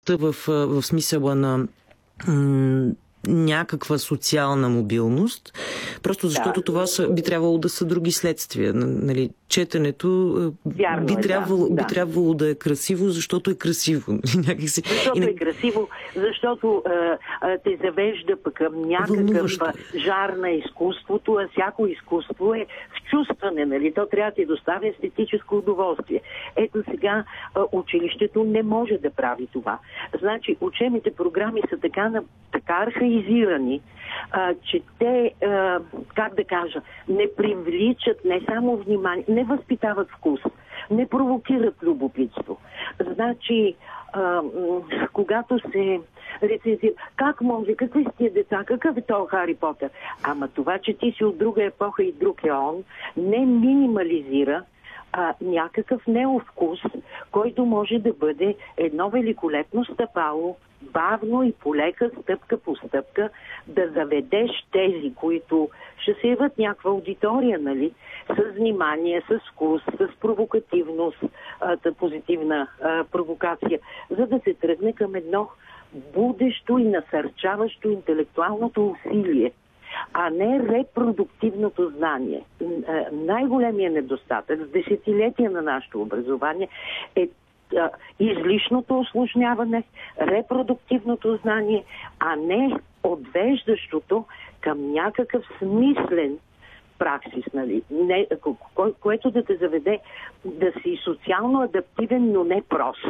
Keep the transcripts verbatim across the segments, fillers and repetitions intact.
мобилността в, в смисъла на м- някаква социална мобилност, просто защото да. това са, би трябвало да са други следствия. Нали, четенето Вярно би, е, трябвало, да. би трябвало да е красиво, защото е красиво. Защото е красиво, защото а, а, те завежда пък към някакъв жар на изкуството, а всяко изкуство е в чувстване, нали? То трябва да ти доставя естетическо удоволствие. Ето сега а, училището не може да прави това. Значи учебните програми са така, така архаизирани, а, че те, а, как да кажа, не привличат не само внимание, не възпитават вкус, не провокират любопитство. Значи, а, когато се рецензира, как може, какви са тия деца, какъв е то Хари Потър? Ама това, че ти си от друга епоха и друг е он, не минимализира а, някакъв неовкус, който може да бъде едно великолепно стъпало, бавно и полека, стъпка по стъпка, да заведеш тези, които ще се яват някаква аудитория, нали, с внимание, с вкус, с провокативност, а, позитивна а, провокация, за да се тръгне към едно будещо и насърчаващо интелектуалното усилие, а не репродуктивното знание. Най-големият недостатък с десетилетия на нашето образование е излишното усложняване, репродуктивното знание, а не отвеждащото към някакъв смислен праксис, нали? Не, ко- което да те заведе да си социално адаптивен, но не прост.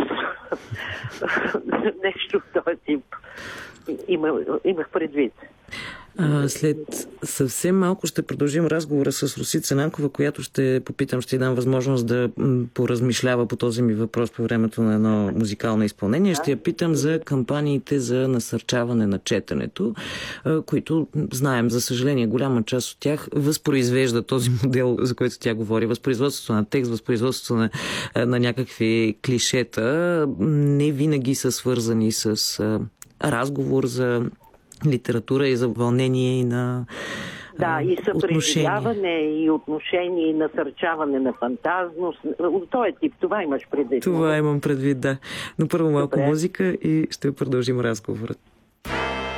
Нещо от този тип. Има, имах предвид. А, след съвсем малко ще продължим разговора с Росица Нанкова, която ще попитам, ще й дам възможност да поразмишлява по този ми въпрос по времето на едно музикално изпълнение. Ще я питам за кампаниите за насърчаване на четенето, които знаем, за съжаление, голяма част от тях възпроизвежда този модел, за който тя говори. Възпроизводството на текст, възпроизводството на, на някакви клишета не винаги са свързани с разговор за литература и за вълнение и на Да, и съпреживяване, и отношение, и насърчаване на фантазност. От този тип, това имаш предвид. Това имам предвид, да. Но първо малко Добре. Музика и ще продължим разговора.